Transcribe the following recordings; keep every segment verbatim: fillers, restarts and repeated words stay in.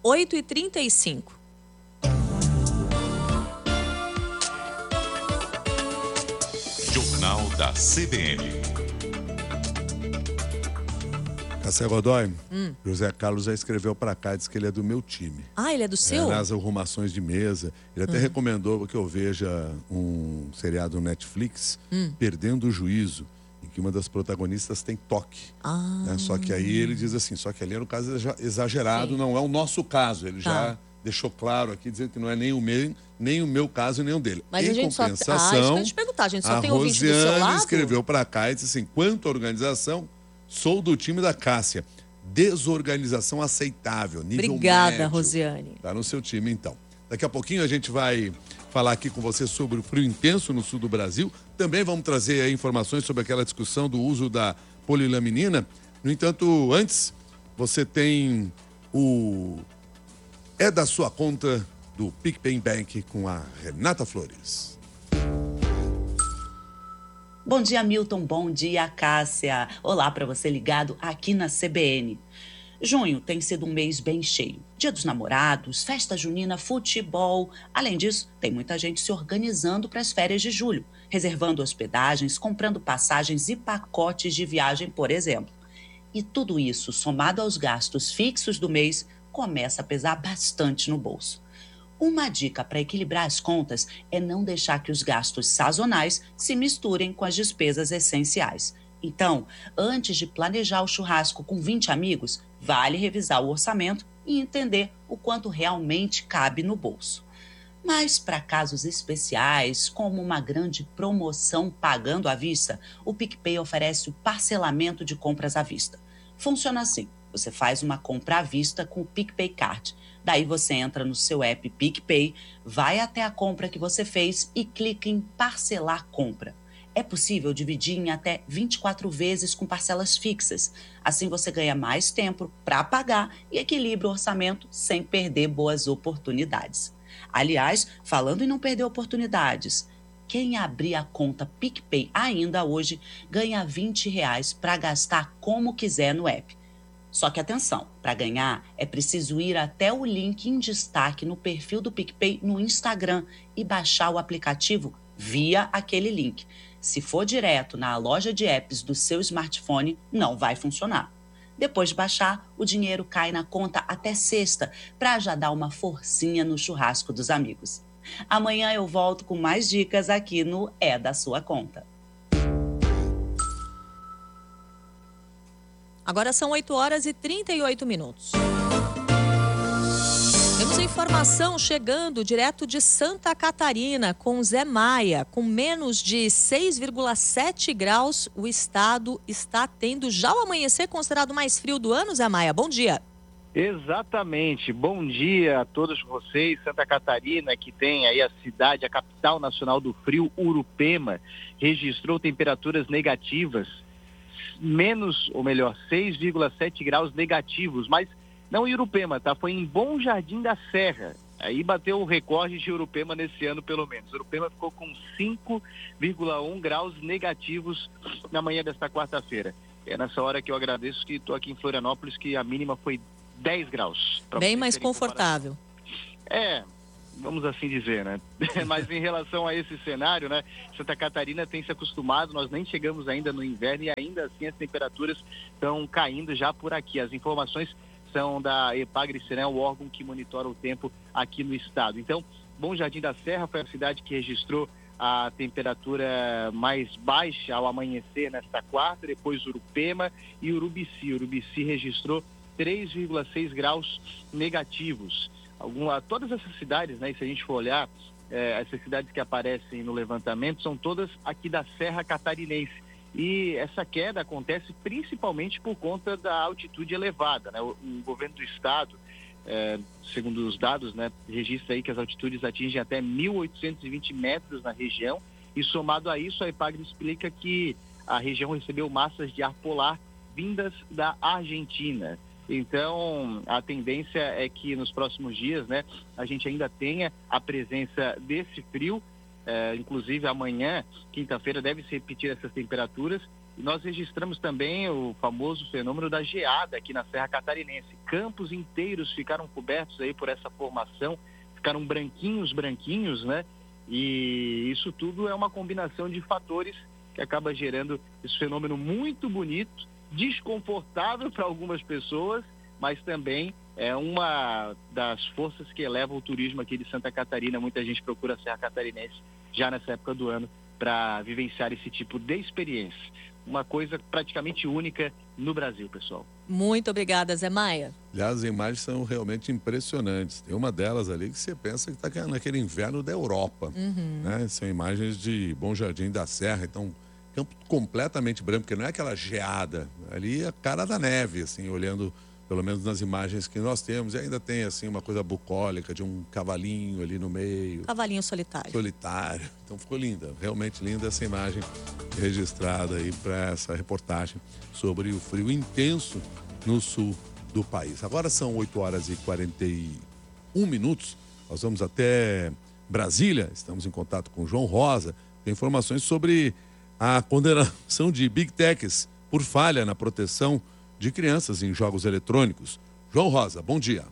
oito e trinta e cinco. Jornal da C B N. Cássia Godoy, Hum. José Carlos já escreveu para cá, diz que ele é do meu time. Ah, ele é do seu? É, nas arrumações de mesa. Ele até Hum. recomendou que eu veja um seriado no Netflix, Hum. Perdendo o Juízo, em que uma das protagonistas tem toque. Ah. Né? Só que aí ele diz assim, só que ali era um caso exa- exagerado, Sim. não é o nosso caso. Ele Tá. já deixou claro aqui, dizendo que não é nem o meu, nem o meu caso, nem o dele. Mas em a gente só... Ah, compensação, isso que eu ia te perguntar. A gente só a tem ouvinte do seu Rosiane lado? escreveu para cá e disse assim, quanto à organização, sou do time da Cássia. Desorganização aceitável, nível Obrigada, médio. Rosiane. Tá no seu time, então. Daqui a pouquinho a gente vai falar aqui com você sobre o frio intenso no sul do Brasil. Também vamos trazer aí informações sobre aquela discussão do uso da polilaminina. No entanto, antes, você tem o... É da sua conta do PicPay Bank com a Renata Flores. Bom dia, Milton. Bom dia, Cássia. Olá para você ligado aqui na C B N. Junho tem sido um mês bem cheio. Dia dos Namorados, festa junina, futebol. Além disso, tem muita gente se organizando para as férias de julho, reservando hospedagens, comprando passagens e pacotes de viagem, por exemplo. E tudo isso, somado aos gastos fixos do mês, começa a pesar bastante no bolso. Uma dica para equilibrar as contas é não deixar que os gastos sazonais se misturem com as despesas essenciais. Então, antes de planejar o churrasco com vinte amigos, vale revisar o orçamento e entender o quanto realmente cabe no bolso. Mas para casos especiais, como uma grande promoção pagando à vista, o PicPay oferece o parcelamento de compras à vista. Funciona assim. Você faz uma compra à vista com o PicPay Card. Daí você entra no seu app PicPay, vai até a compra que você fez e clica em parcelar compra. É possível dividir em até vinte e quatro vezes com parcelas fixas. Assim você ganha mais tempo para pagar e equilibra o orçamento sem perder boas oportunidades. Aliás, falando em não perder oportunidades, quem abrir a conta PicPay ainda hoje ganha vinte reais para gastar como quiser no app. Só que atenção, para ganhar é preciso ir até o link em destaque no perfil do PicPay no Instagram e baixar o aplicativo via aquele link. Se for direto na loja de apps do seu smartphone, não vai funcionar. Depois de baixar, o dinheiro cai na conta até sexta, para já dar uma forcinha no churrasco dos amigos. Amanhã eu volto com mais dicas aqui no É da Sua Conta. Agora são oito horas e trinta e oito minutos. Temos informação chegando direto de Santa Catarina com Zé Maia. Com menos de seis vírgula sete graus, o estado está tendo já o amanhecer considerado mais frio do ano, Zé Maia. Bom dia. Exatamente. Bom dia a todos vocês. Santa Catarina, que tem aí a cidade, a capital nacional do frio, Urupema, registrou temperaturas negativas. Menos, ou melhor, seis vírgula sete graus negativos, mas não em Urupema, tá? Foi em Bom Jardim da Serra. Aí bateu o recorde de Urupema nesse ano, pelo menos. Urupema ficou com cinco vírgula um graus negativos na manhã desta quarta-feira. É nessa hora que eu agradeço que estou aqui em Florianópolis, que a mínima foi dez graus. Bem mais confortável. É, vamos assim dizer, né? Mas em relação a esse cenário, né? Santa Catarina tem se acostumado, nós nem chegamos ainda no inverno e ainda assim as temperaturas estão caindo já por aqui. As informações são da Epagre-se, né? O órgão que monitora o tempo aqui no estado. Então, Bom Jardim da Serra foi a cidade que registrou a temperatura mais baixa ao amanhecer nesta quarta, depois Urupema e Urubici. Urubici registrou três vírgula seis graus negativos. Alguma, todas essas cidades, né, se a gente for olhar, eh, essas cidades que aparecem no levantamento são todas aqui da Serra Catarinense. E essa queda acontece principalmente por conta da altitude elevada, né? O, o governo do estado, eh, segundo os dados, né, registra aí que as altitudes atingem até mil oitocentos e vinte metros na região, e somado a isso, a Epagre explica que a região recebeu massas de ar polar vindas da Argentina. Então, a tendência é que nos próximos dias, né, a gente ainda tenha a presença desse frio, é, inclusive amanhã, quinta-feira, deve se repetir essas temperaturas nós registramos também o famoso fenômeno da geada aqui na Serra Catarinense. Campos inteiros ficaram cobertos aí por essa formação, ficaram branquinhos, branquinhos, né? E isso tudo é uma combinação de fatores que acaba gerando esse fenômeno muito bonito, desconfortável para algumas pessoas, mas também é uma das forças que eleva o turismo aqui de Santa Catarina. Muita gente procura a Serra Catarinense já nessa época do ano para vivenciar esse tipo de experiência. Uma coisa praticamente única no Brasil, pessoal. Muito obrigada, Zé Maia. Aliás, as imagens são realmente impressionantes. Tem uma delas ali que você pensa que está naquele inverno da Europa. Uhum. Né? São imagens de Bom Jardim da Serra, então campo completamente branco, porque não é aquela geada. Ali é a cara da neve, assim, olhando pelo menos nas imagens que nós temos. E ainda tem assim uma coisa bucólica de um cavalinho ali no meio. Cavalinho solitário. Solitário. Então ficou linda, realmente linda essa imagem registrada aí para essa reportagem sobre o frio intenso no sul do país. Agora são oito horas e quarenta e um minutos. Nós vamos até Brasília. Estamos em contato com o João Rosa. Tem informações sobre a condenação de Big Techs por falha na proteção de crianças em jogos eletrônicos. João Rosa, bom dia.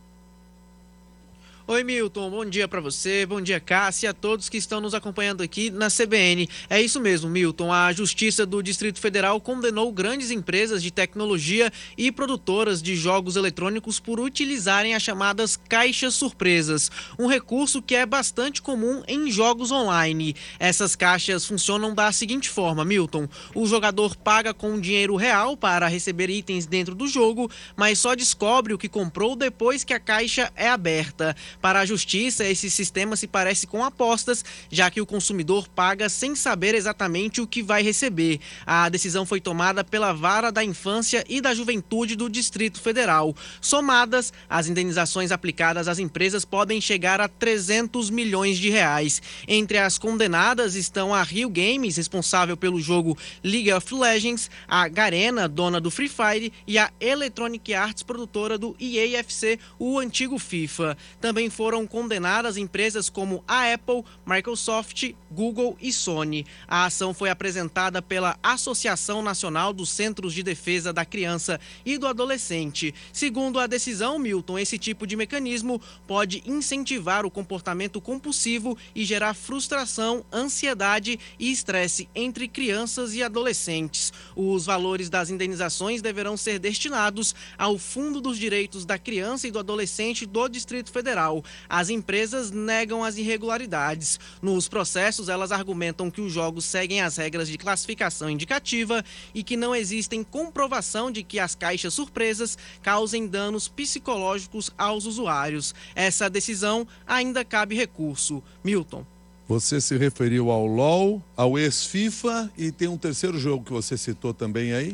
Oi, Milton, bom dia para você, bom dia, Cássia, e a todos que estão nos acompanhando aqui na C B N. É isso mesmo, Milton, a Justiça do Distrito Federal condenou grandes empresas de tecnologia e produtoras de jogos eletrônicos por utilizarem as chamadas caixas surpresas, um recurso que é bastante comum em jogos online. Essas caixas funcionam da seguinte forma, Milton: o jogador paga com dinheiro real para receber itens dentro do jogo, mas só descobre o que comprou depois que a caixa é aberta. Para a Justiça, esse sistema se parece com apostas, já que o consumidor paga sem saber exatamente o que vai receber. A decisão foi tomada pela Vara da Infância e da Juventude do Distrito Federal. Somadas, as indenizações aplicadas às empresas podem chegar a trezentos milhões de reais. Entre as condenadas estão a Rio Games, responsável pelo jogo League of Legends, a Garena, dona do Free Fire, e a Electronic Arts, produtora do E A F C, o antigo FIFA. Também foram condenadas empresas como a Apple, Microsoft, Google e Sony. A ação foi apresentada pela Associação Nacional dos Centros de Defesa da Criança e do Adolescente. Segundo a decisão, Milton, esse tipo de mecanismo pode incentivar o comportamento compulsivo e gerar frustração, ansiedade e estresse entre crianças e adolescentes. Os valores das indenizações deverão ser destinados ao Fundo dos Direitos da Criança e do Adolescente do Distrito Federal. As empresas negam as irregularidades. Nos processos, elas argumentam que os jogos seguem as regras de classificação indicativa e que não existem comprovação de que as caixas surpresas causem danos psicológicos aos usuários. Essa decisão ainda cabe recurso. Milton. Você se referiu ao LOL, ao ex-FIFA e tem um terceiro jogo que você citou também aí?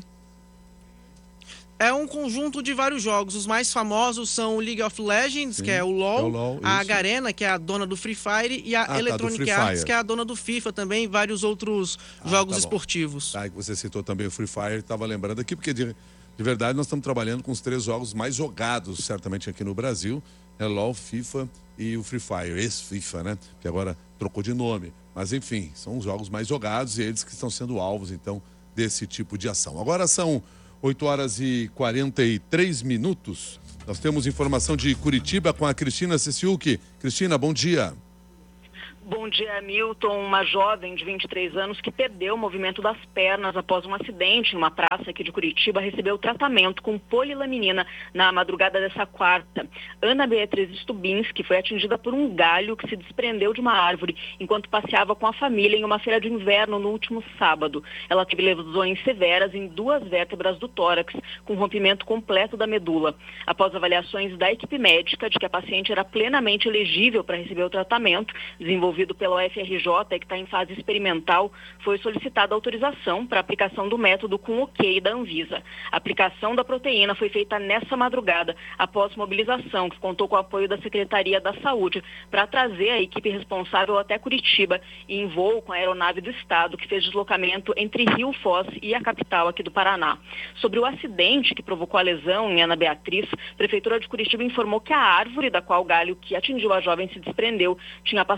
É um conjunto de vários jogos. Os mais famosos são o League of Legends, Sim, que é o LoL, é o LOL a Garena, que é a dona do Free Fire, e a ah, Electronic tá, Arts, que é a dona do FIFA também, e vários outros ah, jogos tá esportivos. Tá, que você citou também o Free Fire, estava lembrando aqui, porque de, de verdade nós estamos trabalhando com os três jogos mais jogados, certamente aqui no Brasil, é LoL, FIFA e o Free Fire, ex-FIFA, né? Que agora trocou de nome. Mas enfim, são os jogos mais jogados e eles que estão sendo alvos, então, desse tipo de ação. Agora são oito horas e quarenta e três minutos. Nós temos informação de Curitiba com a Cristina Ciciucchi. Cristina, bom dia. Bom dia, Milton. Uma jovem de vinte e três anos que perdeu o movimento das pernas após um acidente em uma praça aqui de Curitiba recebeu tratamento com polilaminina na madrugada dessa quarta. Ana Beatriz Stubinski foi atingida por um galho que se desprendeu de uma árvore enquanto passeava com a família em uma feira de inverno no último sábado. Ela teve lesões severas em duas vértebras do tórax, com rompimento completo da medula. Após avaliações da equipe médica de que a paciente era plenamente elegível para receber o tratamento, desenvolvido pela U F R J, que está em fase experimental, foi solicitada autorização para a aplicação do método com ok da Anvisa. A aplicação da proteína foi feita nessa madrugada, após mobilização, que contou com o apoio da Secretaria da Saúde, para trazer a equipe responsável até Curitiba, e em voo com a aeronave do Estado, que fez deslocamento entre Rio Foz e a capital aqui do Paraná. Sobre o acidente que provocou a lesão em Ana Beatriz, a Prefeitura de Curitiba informou que a árvore da qual o galho que atingiu a jovem se desprendeu tinha passado por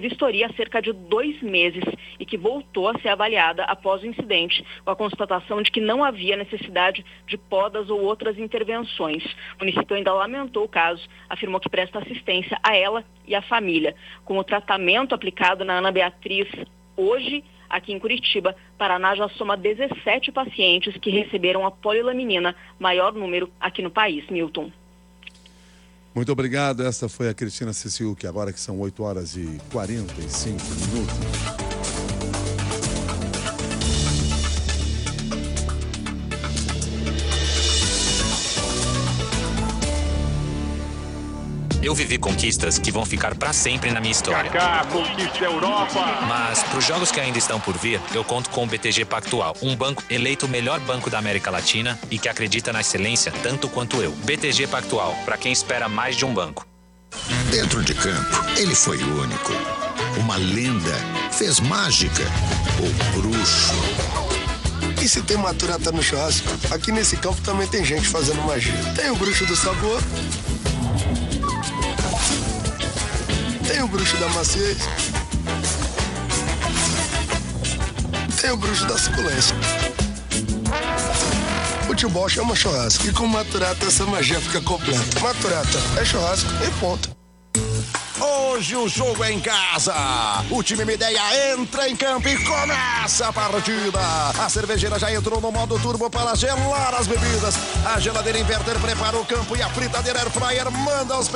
vistoria há cerca de dois meses e que voltou a ser avaliada após o incidente, com a constatação de que não havia necessidade de podas ou outras intervenções. O município ainda lamentou o caso, afirmou que presta assistência a ela e à família. Com o tratamento aplicado na Ana Beatriz hoje, aqui em Curitiba, Paraná já soma dezessete pacientes que receberam a polilaminina, maior número aqui no país. Milton. Muito obrigado. Essa foi a Cristina Ciciuc, agora que são oito horas e quarenta e cinco minutos. Eu vivi conquistas que vão ficar pra sempre na minha história. Kaká, conquista a Europa! Mas pros jogos que ainda estão por vir, eu conto com o B T G Pactual, um banco eleito o melhor banco da América Latina e que acredita na excelência tanto quanto eu. B T G Pactual, pra quem espera mais de um banco. Dentro de campo, ele foi único. Uma lenda, fez mágica, o bruxo. E se tem maturata no churrasco, aqui nesse campo também tem gente fazendo magia. Tem o bruxo do sabor, tem o bruxo da maciez, tem o bruxo da suculência. Futebol chama churrasco e com maturata essa magia fica completa. Maturata é churrasco e ponto. Hoje o jogo é em casa. O time Mideia entra em campo e começa a partida. A cervejeira já entrou no modo turbo para gelar as bebidas. A geladeira inverter prepara o campo e a fritadeira air fryer manda os